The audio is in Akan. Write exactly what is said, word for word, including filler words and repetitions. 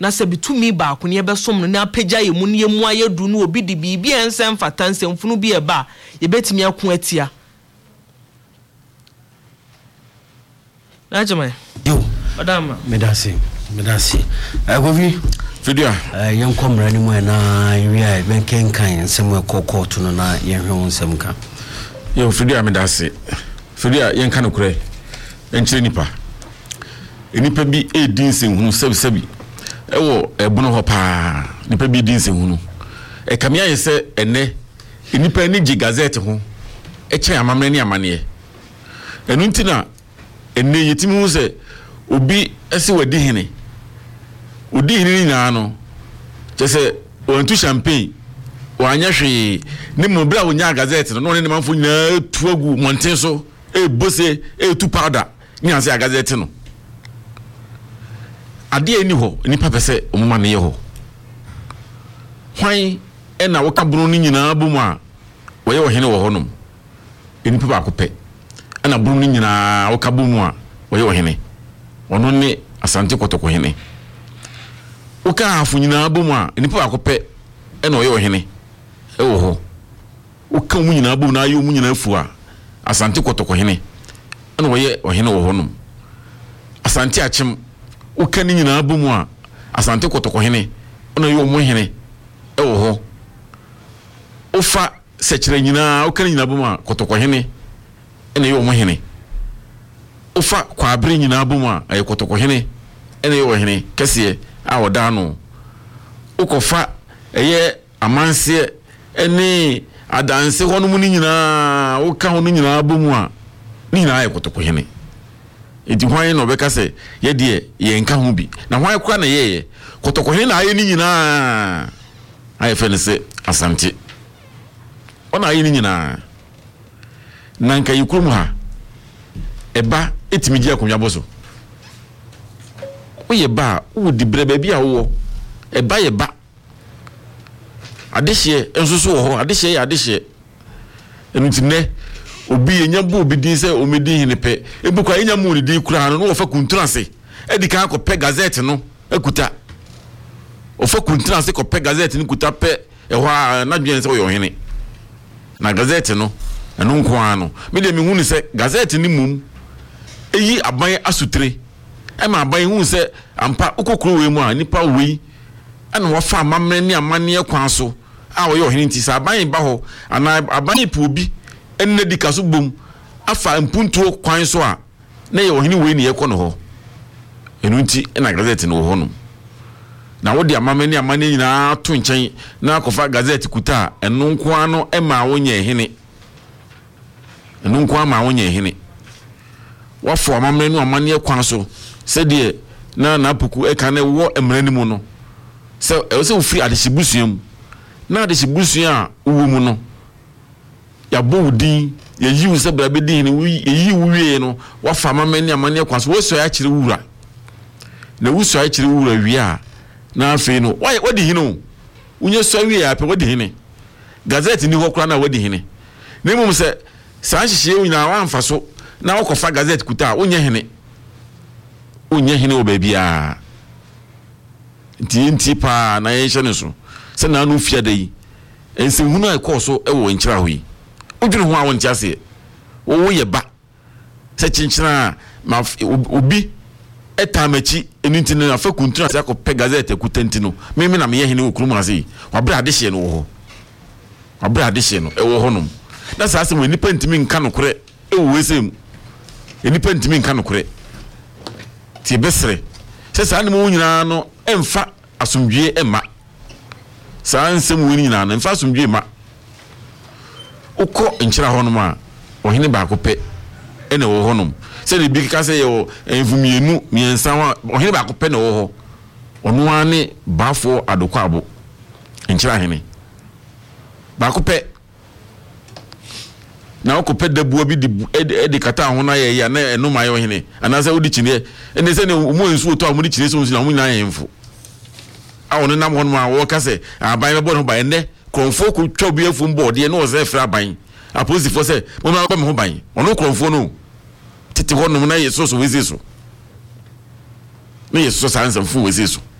na se bitumi ba ko ne ye besom no na pagya ye mu ne ye mu ayedu no obi di bibi ensem fatansem funu bi e ba ye betimi akon atia na jama yo madam medasi medasi agovi Fidia eh yan komra ni mo na wi ben kenkan nsem ekoko to no na ye hwe nsem ka yo Fidia medasi Fidia yen kan okure enchire nipa enipa bi edin sen hunu sabi sabi ewo ebono ho pa nipa bi edin sen hunu e kamia ye se ene enipa ni gi gazette ho e kye amamre ni amane enu ntina ene yetimi hu se obi ese wadi hene odi hene na no chese wantu champagne wanya hwe ni mo bra wonya gazette no ne manfo nyina tuagu monten so e bose e tu powder ni ase gazette no ade ani ho nipa pese omuma ne ye ho hwan e na woka bunu ni nyina bu mu a wo ye wo hene wo honom enipa ba ko pe ana bunu ni nyina woka bu mu a wo ye wo hene ono ne asante kotoko hene woka afu nyina bu mu a enipa ba ko pe e na wo ye wo hene e wo ho woka mu nyina bu na ayo mu nyina afu a asante kotoko hene ana wo ye wo hene wo honom asante achem woka ni nyina bu mu a asante kotoko hene ona yo mo hene e wo ho ofa sekire nyina woka ni nyina bu mu a kotoko hene ene yo mo hene ofa kwa abre nyina bu mu a ay kotoko hene ene yo hene kese a woda no ukofa eye amanse ene adanse hono mu ni nyina woka hono nyina bu mu a ni nyina ay kotoko hene enti hwan no beka se ye de ye nka ho bi na hwan kwa na ye ye kotoko he na aye ni nyina aye fe ne se asante ona aye ni nyina nanka yikurum ha eba etimi gi akonwa boso o ye ba o di brebe bia wo eba ye ba adehye ensoso wo ho adehye ya adehye enutine obi yenya bo obi din se omedi hene pe ebukwa yenya mu ni din kura no no ofa kuntrase edika ko pe gazette no ekuta ofa kuntrase ko pe gazette ni kuta pe ehwa na dwen se wo hene na gazette no eno nko ano me de me hu ni se gazette ni mum eyi aban asutre e ma aban hu se ampa okokoro we mu a nipa we ana wo fa amamre ni amane ekwan so a wo ye hene nti sa aban ba ho ana aban pu obi enne dikaso bom afa mpuntuo kwan so a na ye ohini we ni ye kono ho enu nti na gazette no ho no na wo de amamani amane nyina to nchen na akofa gazette kuta enu nko ano e ma wonye hene enu nko ama wonye hene wa fo amamani amane kwan so se de na na puku e kan wo emrani mu no se e se ofri adesibusuam na adesibusuam uwu mu no ya bowdi ya yiwu se bra be din ni yi wuwie no wa fa mamani amane kwaso wo so ya kire wura na wo so ya kire wura wi a na afi no wa wadi hino unye so wi ya pe wadi hine gazette ni hokura na wadi hine ne mum se san hihie unyina wa amfa so na wo kofa gazette kuta unye hine unye hine o baby a nti nti pa na ye hye ne so se na anu fia da yi ense hunu ai koso e wo nkyira hoyi udwene ho awon tiase wo ye ba se chinchina ma obi etamachi eninti na fa kuntura se akọ gazette kutanti no meme na me ye hene okurum ase wa bra de hye no wo wa bra de hye no e wo honom na sa ase mo nipa ntimi nka no kore e wo wesem nipa ntimi nka no kore ti besre se sa ne mo nyina no emfa asomdwe ema sa nsem wo nyina no emfa asomdwe ema uko nchira honom a ohene ba ko pe ene wo honom se ne bi ka se yo enfumienu miensa wa ohene ba ko pe ne wo ho onu ane bafo adoko abo nchira hene ba ko pe na o ko pe dabu bi di edi kata ho na ye ya na enu ma ye ohene ana se odi chine ene se ne mu ensu to amu di chine se mu na mu nyina yemfo a onu nam honom a wo ka se aban be bo no ba ene konfo ku twa efu mbo de na o ze fra ban aposifo se mo ma ba me ho ban ono konfo no tete ho no na yeso so wezi so me yeso sansa fu wezi so